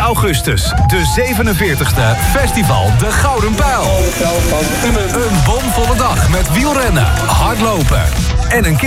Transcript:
augustus. De 47e Festival De Gouden Pijl. Een bomvolle dag met wielrennen, hardlopen en een